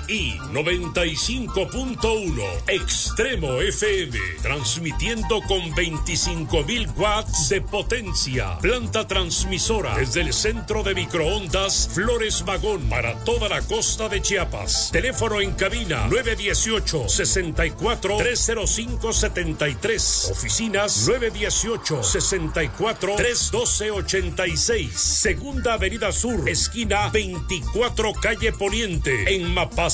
y 95.1 Extremo FM, transmitiendo con 25.000 watts de potencia. Planta transmisora desde el centro de microondas Flores Magón para toda la costa de Chiapas. Teléfono en cabina 918-64-305-73. Oficinas 918-64-312-86. Segunda Avenida Sur, esquina 24 Calle Poniente, en Mapaz.